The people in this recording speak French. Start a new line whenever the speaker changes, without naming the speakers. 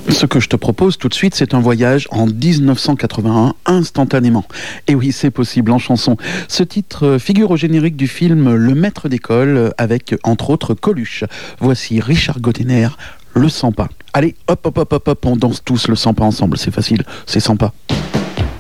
Ce que je te propose tout de suite, c'est un voyage en 1981 instantanément. Et oui, c'est possible en chanson. Ce titre figure au générique du film Le Maître d'école avec, entre autres, Coluche. Voici Richard Gottener, Le Sans Pas. Allez, hop, hop, hop, hop, hop, on danse tous le sans pas ensemble. C'est facile, c'est sans pas.